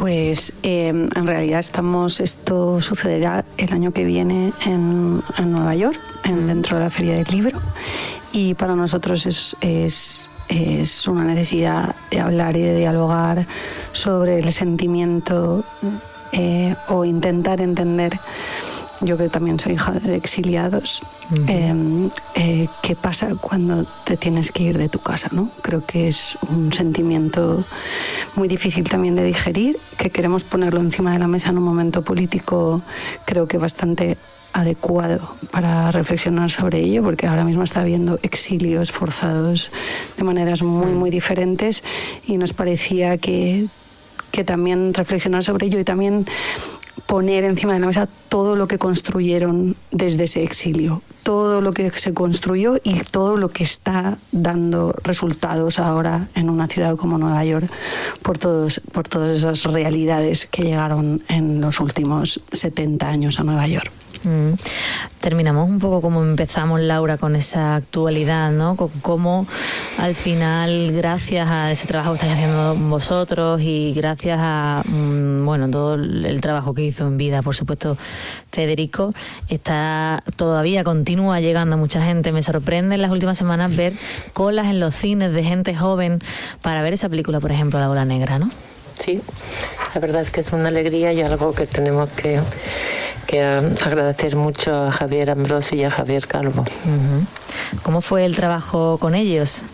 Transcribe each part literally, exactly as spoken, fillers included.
Pues eh, en realidad estamos, esto sucederá el año que viene en, en Nueva York, en, dentro de la Feria del Libro, y para nosotros es, es, es una necesidad de hablar y de dialogar sobre el sentimiento eh, o intentar entender. Yo que también soy hija de exiliados, uh-huh. eh, eh, ¿qué pasa cuando te tienes que ir de tu casa, ¿no? Creo que es un sentimiento muy difícil también de digerir, que queremos ponerlo encima de la mesa en un momento político, creo que bastante adecuado para reflexionar sobre ello, porque ahora mismo está habiendo exilios forzados de maneras muy, muy diferentes, y nos parecía que, que también reflexionar sobre ello y también poner encima de la mesa todo lo que construyeron desde ese exilio, todo lo que se construyó y todo lo que está dando resultados ahora en una ciudad como Nueva York por, todos, por todas esas realidades que llegaron en los últimos setenta años a Nueva York. Mm. Terminamos un poco como empezamos, Laura, con esa actualidad, ¿no? Con cómo al final, gracias a ese trabajo que estáis haciendo vosotros y gracias a mmm, bueno, todo el trabajo que hizo en vida, por supuesto, Federico, está todavía continúa llegando a mucha gente. Me sorprende en las últimas semanas ver colas en los cines de gente joven para ver esa película, por ejemplo, La Ola Negra, ¿no? Sí, la verdad es que es una alegría y algo que tenemos que, que agradecer mucho a Javier Ambrosi y a Javier Calvo. Uh-huh. ¿Cómo fue el trabajo con ellos?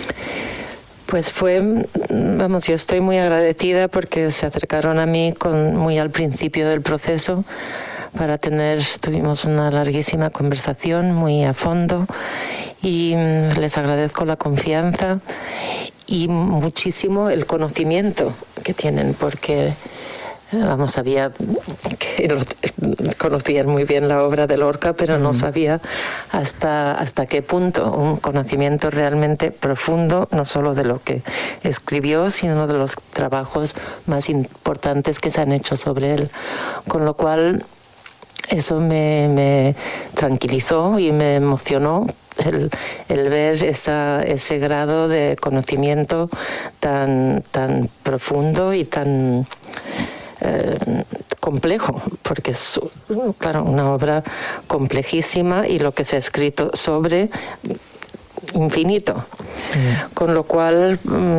Pues fue, vamos, yo estoy muy agradecida porque se acercaron a mí con, muy al principio del proceso para tener, tuvimos una larguísima conversación muy a fondo y les agradezco la confianza y muchísimo el conocimiento que tienen, porque vamos, sabía que lo, conocían muy bien la obra de Lorca, pero mm. no sabía hasta, hasta qué punto, un conocimiento realmente profundo, no solo de lo que escribió, sino de los trabajos más importantes que se han hecho sobre él, con lo cual eso me, me tranquilizó y me emocionó el, el ver esa, ese grado de conocimiento tan, tan profundo y tan eh, complejo, porque es, claro, una obra complejísima y lo que se ha escrito sobre infinito. Sí. Con lo cual,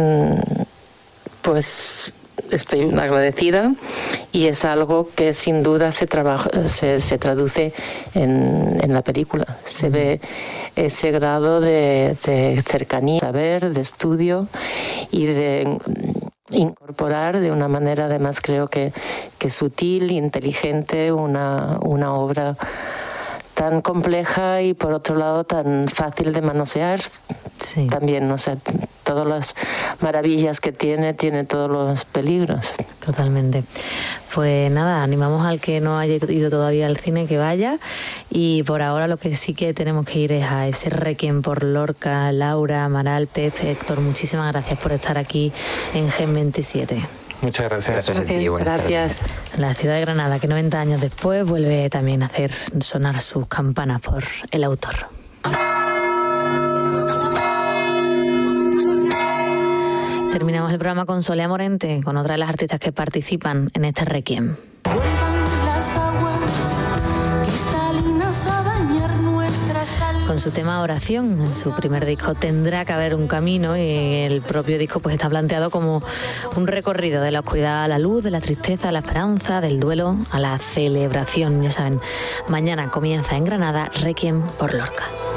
pues estoy agradecida y es algo que sin duda se trabaja, se, se traduce en, en la película. Se mm. ve ese grado de, de cercanía, saber, de estudio y de incorporar de una manera además creo que, que sutil, inteligente, una, una obra tan compleja y por otro lado tan fácil de manosear. Sí. También, o sea, todas las maravillas que tiene, tiene todos los peligros. Totalmente. Pues nada, animamos al que no haya ido todavía al cine que vaya, y por ahora lo que sí que tenemos que ir es a ese Requiem por Lorca. Laura, Amaral, Pep, Héctor, muchísimas gracias por estar aquí en Gen veintisiete. Muchas gracias. Gracias a ti. Gracias. La ciudad de Granada, que noventa años después vuelve también a hacer sonar sus campanas por el autor. Terminamos el programa con Solea Morente, con otra de las artistas que participan en este Requiem. Con su tema Oración, en su primer disco Tendrá que haber un camino, y el propio disco pues está planteado como un recorrido de la oscuridad a la luz, de la tristeza a la esperanza, del duelo a la celebración. Ya saben, mañana comienza en Granada Requiem por Lorca.